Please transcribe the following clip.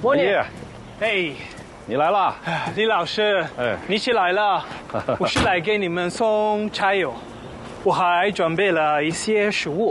莫尼， 哎， 你来了。 李老师，你起来了。我是来给你们送柴油，我还准备了一些食物。